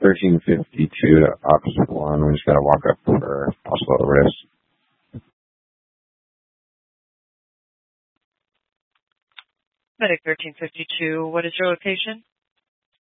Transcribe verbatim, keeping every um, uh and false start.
thirteen fifty-two to Ops one. We just got to walk up for possible risk. Medic thirteen fifty-two, what is your location?